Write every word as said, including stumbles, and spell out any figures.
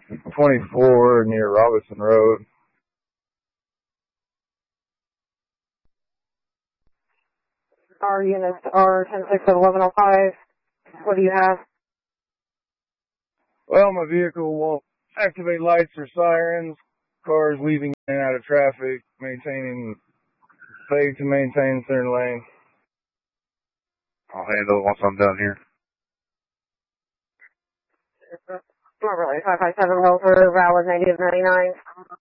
twenty-four near Robinson Road. Our units are ten six at eleven oh five. What do you have? Well, my vehicle won't activate lights or sirens. Cars weaving in and out of traffic, maintaining, failing to maintain center lane. I'll handle it once I'm done here. Normally five five seven Rover, valid negative ninety-nine.